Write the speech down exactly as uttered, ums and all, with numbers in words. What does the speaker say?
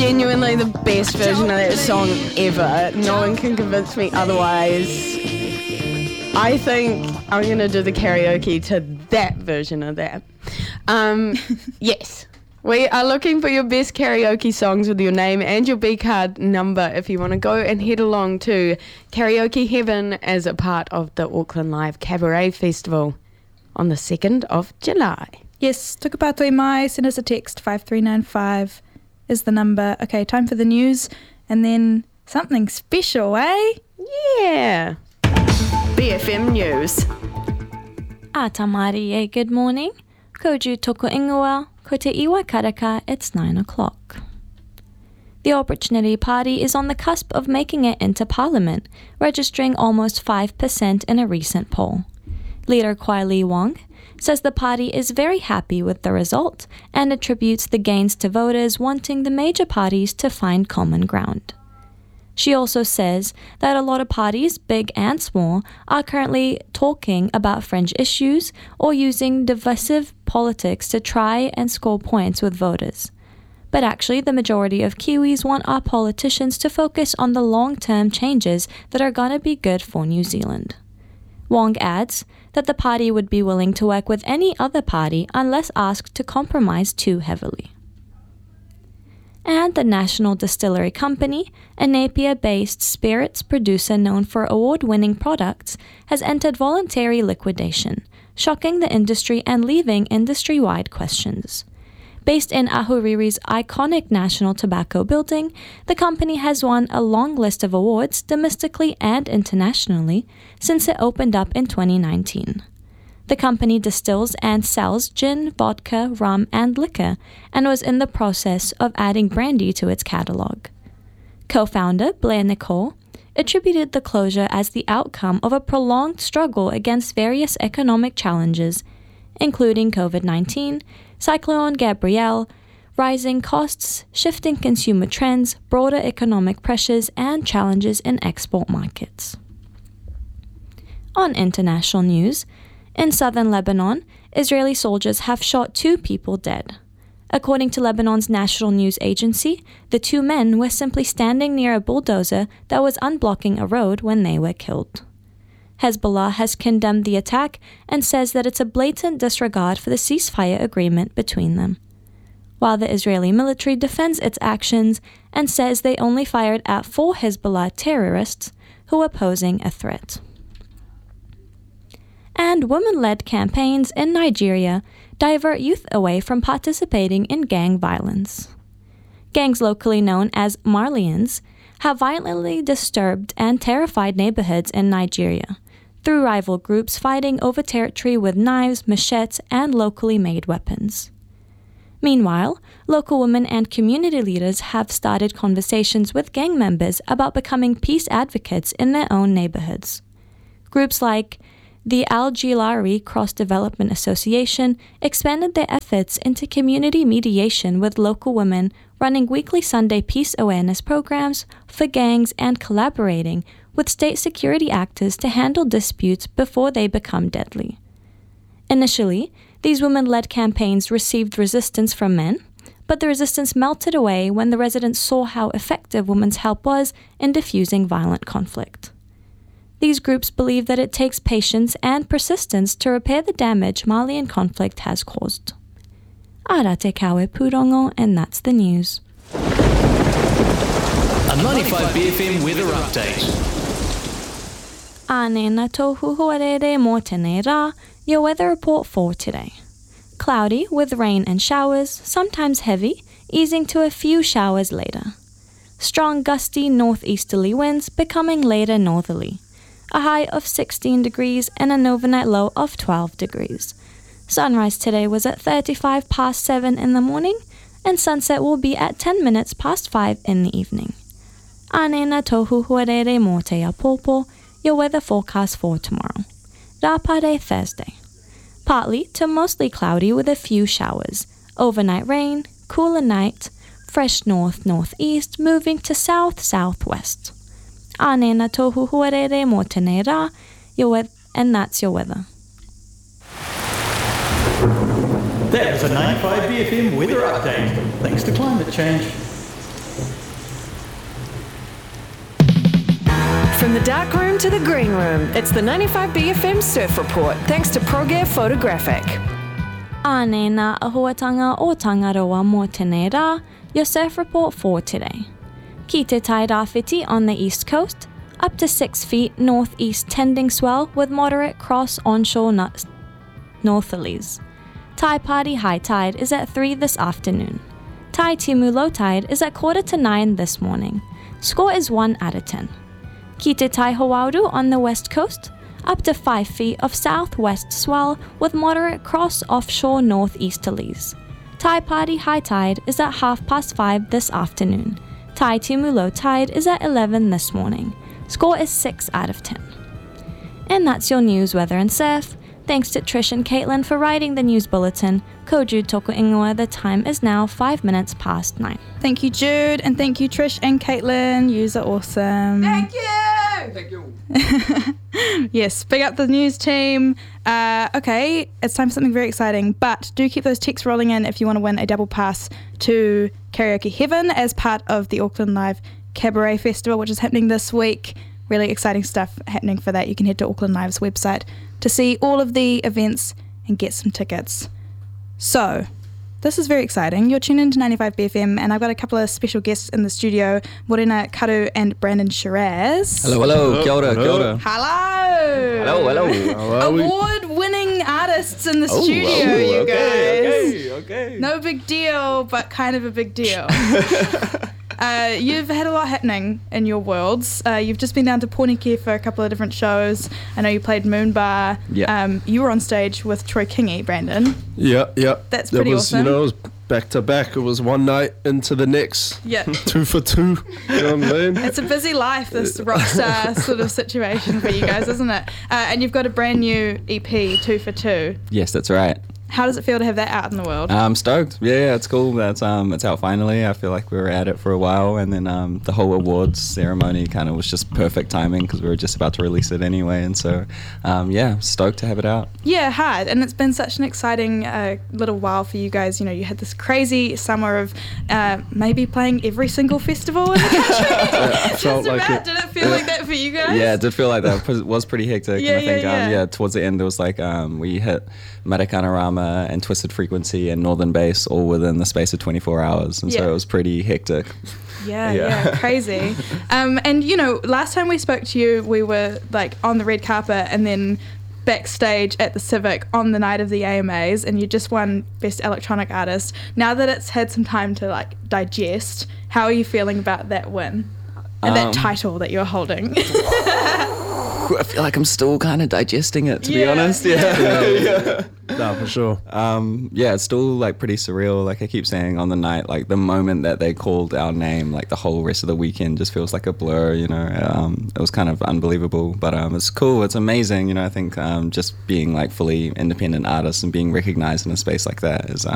genuinely the best version of that song ever. No one can convince me otherwise. I think I'm going to do the karaoke to that version of that. Um, yes. We are looking for your best karaoke songs with your name and your B card number if you want to go and head along to Karaoke Heaven as a part of the Auckland Live Cabaret Festival on the second of July. Yes, tuka toi mai, send us a text, five three nine five is the number. Okay, time for the news and then something special, eh? Yeah. B F M News. A tamari e, good morning. Koju toko ingoa. Ko te iwa karaka, it's nine o'clock. The Opportunity Party is on the cusp of making it into Parliament, registering almost five percent in a recent poll. Leader Kwai Lee Wong says the party is very happy with the result and attributes the gains to voters wanting the major parties to find common ground. She also says that a lot of parties, big and small, are currently talking about fringe issues or using divisive politics to try and score points with voters. But actually, the majority of Kiwis want our politicians to focus on the long-term changes that are going to be good for New Zealand. Wong adds that the party would be willing to work with any other party unless asked to compromise too heavily. And the National Distillery Company, a Napier-based spirits producer known for award-winning products, has entered voluntary liquidation, shocking the industry and leaving industry-wide questions. Based in Ahuriri's iconic National Tobacco Building, the company has won a long list of awards domestically and internationally since it opened up in twenty nineteen. The company distills and sells gin, vodka, rum, and liquor, and was in the process of adding brandy to its catalog. Co-founder Blair Nicole attributed the closure as the outcome of a prolonged struggle against various economic challenges, including covid nineteen, Cyclone Gabrielle, rising costs, shifting consumer trends, broader economic pressures, and challenges in export markets. On international news, in southern Lebanon, Israeli soldiers have shot two people dead. According to Lebanon's national news agency, the two men were simply standing near a bulldozer that was unblocking a road when they were killed. Hezbollah has condemned the attack and says that it's a blatant disregard for the ceasefire agreement between them, while the Israeli military defends its actions and says they only fired at four Hezbollah terrorists who were posing a threat. And women-led campaigns in Nigeria divert youth away from participating in gang violence. Gangs locally known as Marlians have violently disturbed and terrified neighborhoods in Nigeria through rival groups fighting over territory with knives, machetes, and locally made weapons. Meanwhile, local women and community leaders have started conversations with gang members about becoming peace advocates in their own neighborhoods. Groups like the Al-Jilari Cross Development Association expanded their efforts into community mediation with local women, running weekly Sunday peace awareness programs for gangs and collaborating with state security actors to handle disputes before they become deadly. Initially, these women-led campaigns received resistance from men, but the resistance melted away when the residents saw how effective women's help was in diffusing violent conflict. These groups believe that it takes patience and persistence to repair the damage Malian conflict has caused. Ara te kawe Purongo, and that's the news. A ninety-five B F M weather update. Anena tohu huarere mo tēnei rā, your weather report for today. Cloudy with rain and showers, sometimes heavy, easing to a few showers later. Strong gusty northeasterly winds becoming later northerly. A high of sixteen degrees and an overnight low of twelve degrees. Sunrise today was at thirty-five past seven in the morning, and sunset will be at ten minutes past five in the evening. Anena tohu huarere mo te apopo, your weather forecast for tomorrow. Rapare Thursday. Partly to mostly cloudy with a few showers. Overnight rain, cooler night, fresh north-northeast moving to south-southwest. Anena tohu huarere mo tēnei rā, your weather, and that's your weather. That was a ninety-five B F M weather update. Thanks to climate change. From the dark room to the green room, it's the ninety-five B F M Surf Report, thanks to ProGear Photographic. Āne nā ahuatanga o Tangaroa mō tēnei rā, your surf report for today. Ki te tai rāwhiti on the east coast, up to six feet northeast tending swell with moderate cross onshore no- northerlies. Tai Party high tide is at three this afternoon. Tai Timu low tide is at quarter to nine this morning. Score is one out of ten. Ki te Tai Hawauru on the west coast, up to five feet of southwest swell with moderate cross offshore northeasterlies. Tai Party high tide is at half past five this afternoon. Tai Timu low tide is at eleven this morning. Score is six out of ten. And that's your news, weather and surf. Thanks to Trish and Caitlin for writing the news bulletin. Ko Jude toko ingoa, the time is now five minutes past nine. Thank you, Jude, and thank you, Trish and Caitlin. Yous are awesome. Thank you! Thank you. Yes, big up the news team. Uh, okay, it's time for something very exciting, but do keep those texts rolling in if you want to win a double pass to Karaoke Heaven as part of the Auckland Live Cabaret Festival, which is happening this week. Really exciting stuff happening for that. You can head to Auckland Live's website to see all of the events and get some tickets. So, this is very exciting. You're tuned into ninety-five B F M, and I've got a couple of special guests in the studio, Morena Karu and Brandon Shiraz. Hello, hello, kia ora, kia ora. Hello! Hello, hello. Award-winning artists in the Oh, studio, oh, you okay, guys. okay, okay. No big deal, but kind of a big deal. Uh, you've had a lot happening in your worlds. Uh, you've just been down to Pornike for a couple of different shows. I know you played Moonbar. Yeah. Um, you were on stage with Troy Kingy, Brandon. Yeah, yeah. That's it pretty was, awesome. You know, it was back to back. It was one night into the next. Yeah. Two for two. You know what I mean? It's a busy life, this rock star sort of situation for you guys, isn't it? Uh, and you've got a brand new E P, Two for Two. Yes, that's right. How does it feel to have that out in the world? I'm stoked. Yeah, yeah, it's cool. That's um, it's out finally. I feel like we were at it for a while, and then um, the whole awards ceremony kind of was just perfect timing because we were just about to release it anyway, and so um, yeah, stoked to have it out. Yeah, hard. And it's been such an exciting uh, little while for you guys. You know, you had this crazy summer of uh, maybe playing every single festival in the country. Yeah, Just felt like about. it. Did it feel like that for you guys? Yeah, it did feel like that. It was pretty hectic. Yeah, and I think yeah, um, yeah. yeah, towards the end there was like um, we hit Maracanarama and Twisted Frequency and Northern Bass all within the space of twenty-four hours, and Yeah. so it was pretty hectic. Yeah, Yeah. yeah, crazy. Um, and you know, last time we spoke to you, we were like on the red carpet and then backstage at the Civic on the night of the A M As, and you just won Best Electronic Artist. Now that it's had some time to like digest, how are you feeling about that win and that Um, title that you're holding? I feel like I'm still kind of digesting it, to be Yeah, honest. Yeah. yeah. No, for sure. Um, yeah, it's still like pretty surreal. Like I keep saying on the night, like the moment that they called our name, like the whole rest of the weekend just feels like a blur, you know. Um, it was kind of unbelievable, but um, it's cool. It's amazing, you know. I think um, just being like fully independent artists and being recognized in a space like that is